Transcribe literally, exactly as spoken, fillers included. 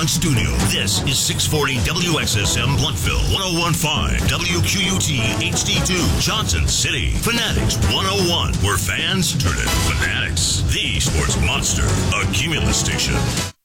Talent Studio. This is six forty W X S M Bluntville, ten fifteen W Q U T H D two, Johnson City. Fanatics one oh one, where fans turn into fanatics. The Sports Monster, a Cumulus station.